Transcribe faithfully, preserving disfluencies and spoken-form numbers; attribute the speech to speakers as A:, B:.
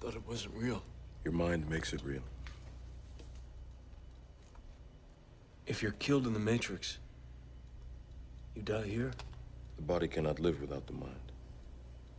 A: thought it wasn't real.
B: Your mind makes it real.
A: If you're killed in the Matrix, you die here?
B: The body cannot live without the mind.